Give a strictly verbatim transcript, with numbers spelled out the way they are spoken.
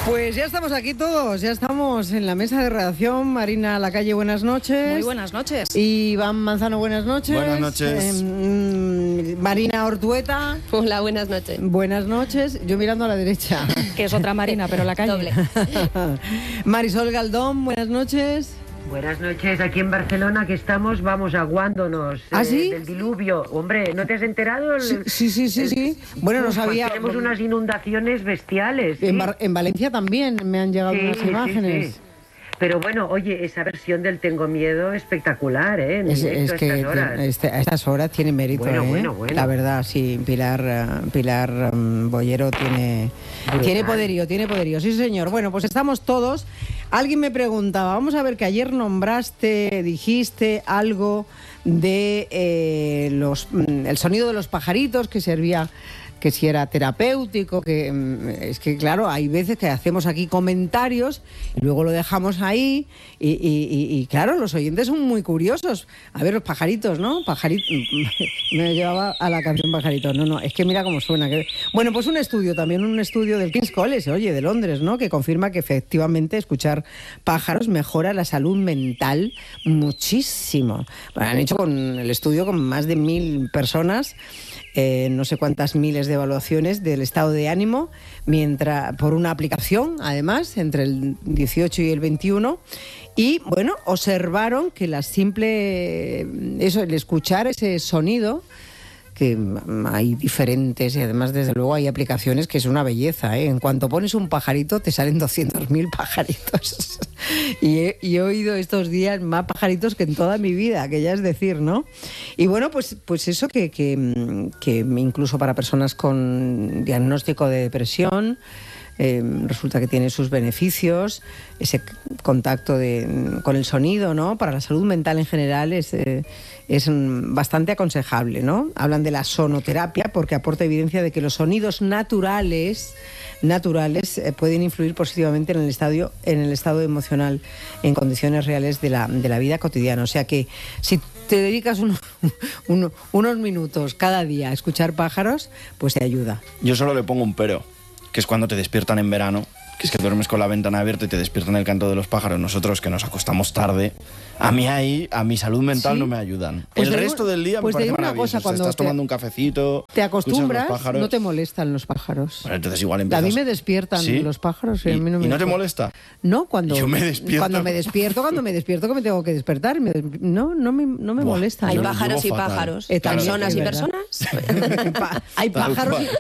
Pues ya estamos aquí todos, ya estamos en la mesa de redacción. Marina Lacalle, buenas noches. Muy buenas noches. Iván Manzano, buenas noches. Buenas noches. Eh, Marina Ortueta. Hola, buenas noches. Buenas noches. Yo mirando a la derecha. Que es otra Marina, pero Lacalle. Doble. Marisol Galdón, buenas noches. Buenas noches, aquí en Barcelona que estamos, vamos, aguándonos ¿Ah, eh, sí? del diluvio. Hombre, ¿no te has enterado? Sí, sí, sí, sí. sí. Bueno, no Uf, sabía. Tenemos unas inundaciones bestiales. ¿sí? En, Bar- en Valencia también me han llegado Sí, unas sí, imágenes. sí. Pero bueno, oye, esa versión del Tengo Miedo espectacular, ¿eh? En Es, directo es a que estas horas. este- a estas horas tiene mérito, Bueno, ¿eh? bueno, bueno. La verdad, sí, Pilar, eh, Pilar um, Bollero tiene, tiene poderío, tiene poderío, sí señor. Bueno, pues estamos todos. Alguien me preguntaba, vamos a ver que ayer nombraste, dijiste algo de eh, los, mm, el sonido de los pajaritos que servía, que si era terapéutico, que mm, es que claro, hay veces que hacemos aquí comentarios y luego lo dejamos ahí y, y- y- y, claro, los oyentes son muy curiosos. A ver, los pajaritos, ¿no? Pajaritos, me llevaba a la canción Pajaritos. No, no, es que mira cómo suena. Que... Bueno, pues un estudio, también un estudio del King's College, oye, de Londres, ¿no? Que confirma que efectivamente escuchar pájaros mejora la salud mental muchísimo. Bueno, han hecho con el estudio con más de mil personas. Eh, no sé cuántas miles de evaluaciones del estado de ánimo, mientras por una aplicación, además, entre el dieciocho y el veintiuno. Y bueno, observaron que la simple, eso, el escuchar ese sonido, que hay diferentes y además desde luego hay aplicaciones que es una belleza, ¿eh? En cuanto pones un pajarito te salen doscientos mil pajaritos y, he, y he oído estos días más pajaritos que en toda mi vida, que ya es decir, ¿no? Y bueno, pues, pues eso que, que, que incluso para personas con diagnóstico de depresión, Eh, resulta que tiene sus beneficios, ese contacto de, con el sonido, ¿no? Para la salud mental en general es, eh, es mm, bastante aconsejable, ¿no? Hablan de la sonoterapia porque aporta evidencia de que los sonidos naturales, naturales eh, pueden influir positivamente en el estado, en el estado emocional en condiciones reales de la, de la vida cotidiana. O sea que si te dedicas uno, uno, unos minutos cada día a escuchar pájaros, pues te ayuda. Yo solo le pongo un pero, que es cuando te despiertan en verano, que es que duermes con la ventana abierta y te despiertan el canto de los pájaros. Nosotros, que nos acostamos tarde, a mí ahí, a mi salud mental ¿Sí? no me ayudan. Pues el te digo- resto del día pues te me parece digo una maravilloso. cosa, cuando estás te- tomando un cafecito, Te escuchas acostumbras, los pájaros. no te molestan los pájaros. Bueno, entonces igual A empiezas... mí me despiertan ¿Sí? los pájaros. y ¿Y, a mí no, me y no te molesta? No, cuando, Yo me despierto. cuando me despierto, cuando me despierto que me tengo que despertar. me des- no, no me, no me Buah, molesta. Hay yo lo pájaros y llevo fatal. pájaros. Eh, también, Personas es y verdad. personas. hay, pa- hay Tal pájaros y, cual.